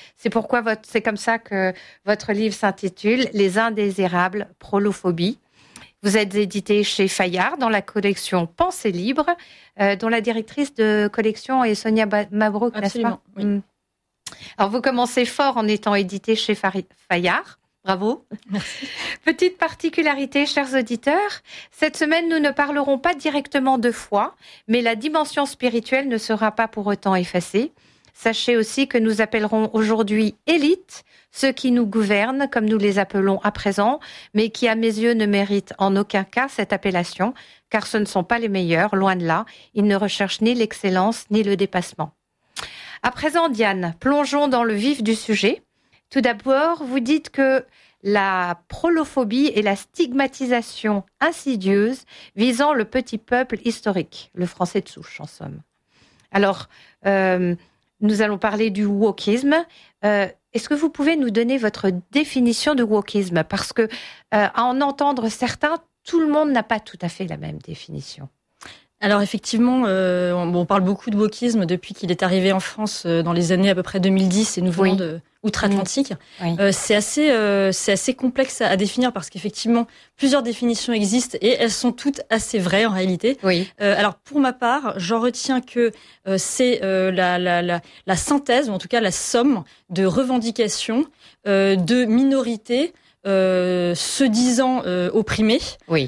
C'est pourquoi c'est comme ça que votre livre s'intitule « Les indésirables, prolophobie ». Vous êtes édité chez Fayard dans la collection Pensée libre, dont la directrice de collection est Sonia Mabrouk, n'est-ce pas ? Oui. Alors, vous commencez fort en étant édité chez Fayard. Bravo. Merci. Petite particularité, chers auditeurs, cette semaine, nous ne parlerons pas directement de foi, mais la dimension spirituelle ne sera pas pour autant effacée. Sachez aussi que nous appellerons aujourd'hui élite ceux qui nous gouvernent, comme nous les appelons à présent, mais qui, à mes yeux, ne méritent en aucun cas cette appellation, car ce ne sont pas les meilleurs, loin de là. Ils ne recherchent ni l'excellence, ni le dépassement. À présent, Diane, plongeons dans le vif du sujet. Tout d'abord, vous dites que la prolophobie est la stigmatisation insidieuse visant le petit peuple historique, le français de souche en somme. Alors, nous allons parler du wokisme. Est-ce que vous pouvez nous donner votre définition de wokisme ? Parce que, à en entendre certains, tout le monde n'a pas tout à fait la même définition. Alors effectivement, on parle beaucoup de wokisme depuis qu'il est arrivé en France dans les années à peu près 2010 et nous venons de outre-Atlantique. Oui. C'est assez complexe à définir parce qu'effectivement plusieurs définitions existent et elles sont toutes assez vraies en réalité. Oui. Alors pour ma part, j'en retiens que c'est la synthèse ou en tout cas la somme de revendications de minorités se disant opprimés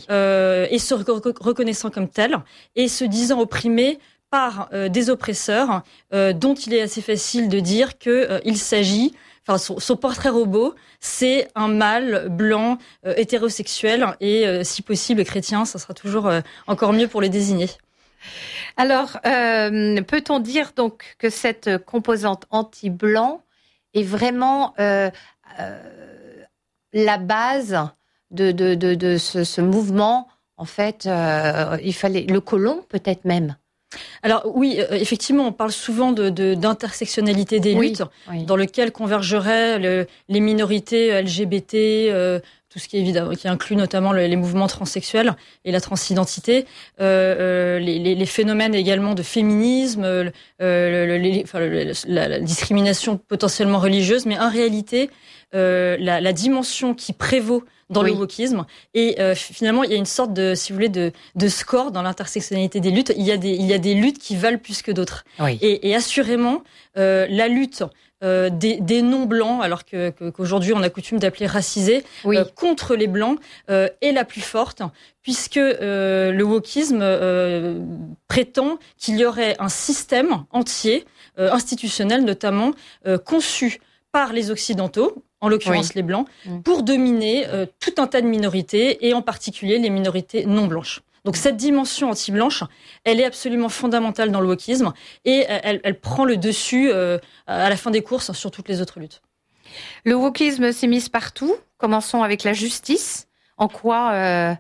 et se reconnaissant comme tels et se disant opprimés par des oppresseurs dont il est assez facile de dire qu'il s'agit, enfin son portrait robot, c'est un mâle blanc hétérosexuel et si possible chrétien, ça sera toujours encore mieux pour les désigner. Alors, peut-on dire donc que cette composante anti-blanc est vraiment la base de ce mouvement, en fait, il fallait le colon peut-être même. Alors oui, effectivement, on parle souvent d'intersectionnalité des luttes, dans lequel convergeraient les minorités LGBT, tout ce qui est évidemment, qui inclut notamment les mouvements transsexuels et la transidentité, les phénomènes également de féminisme, la discrimination potentiellement religieuse, mais en réalité, la dimension qui prévaut dans le wokisme et finalement il y a une sorte de, si vous voulez, de score dans l'intersectionnalité des luttes. Il y a des luttes qui valent plus que d'autres. Et assurément la lutte des non-blancs, alors qu'aujourd'hui on a coutume d'appeler racisés, contre les blancs, est la plus forte, puisque le wokisme prétend qu'il y aurait un système entier, institutionnel notamment, conçu par les Occidentaux, en l'occurrence les Blancs, pour dominer tout un tas de minorités, et en particulier les minorités non blanches. Donc cette dimension anti-blanche, elle est absolument fondamentale dans le wokisme, et elle prend le dessus à la fin des courses sur toutes les autres luttes. Le wokisme s'immisce partout. Commençons avec la justice. En quoi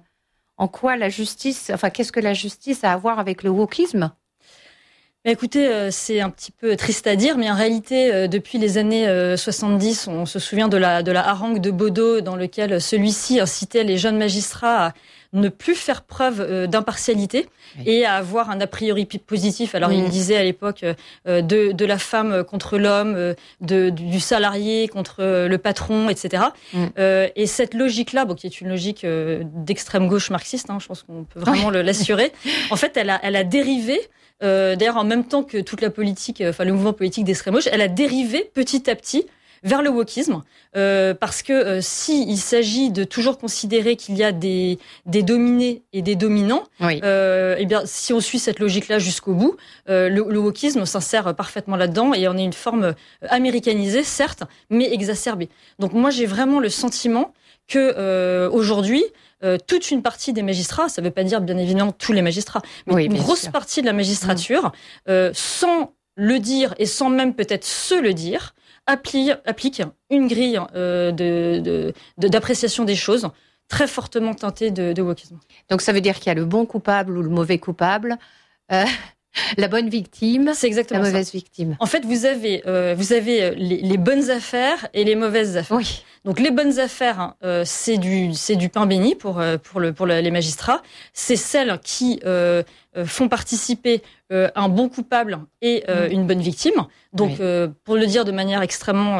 la justice, enfin qu'est-ce que la justice a à voir avec le wokisme ? Écoutez, c'est un petit peu triste à dire, mais en réalité, depuis les années 70, on se souvient de la harangue de Baudot, dans lequel celui-ci incitait les jeunes magistrats à ne plus faire preuve d'impartialité et à avoir un a priori positif. Alors il disait à l'époque de la femme contre l'homme, du salarié contre le patron, etc. Et cette logique-là, qui est une logique d'extrême gauche marxiste, je pense qu'on peut vraiment l'assurer. En fait, elle a dérivé. D'ailleurs, en même temps que toute la politique, le mouvement politique d'extrême gauche, elle a dérivé petit à petit vers le wokisme, parce que s'il s'agit de toujours considérer qu'il y a des dominés et des dominants, eh bien, si on suit cette logique-là jusqu'au bout, le wokisme s'insère parfaitement là-dedans et en est une forme américanisée, certes, mais exacerbée. Donc moi, j'ai vraiment le sentiment que aujourd'hui, toute une partie des magistrats, ça ne veut pas dire bien évidemment tous les magistrats, mais une grosse partie de la magistrature, sans le dire et sans même peut-être se le dire, applique une grille d'appréciation des choses très fortement teintée de wokisme. Donc ça veut dire qu'il y a le bon coupable ou le mauvais coupable, la bonne victime, c'est exactement la mauvaise victime. En fait, vous avez les bonnes affaires et les mauvaises affaires. Oui. Donc les bonnes affaires, c'est du pain béni pour les magistrats. C'est celles qui font participer un bon coupable et une bonne victime. Donc pour le dire de manière extrêmement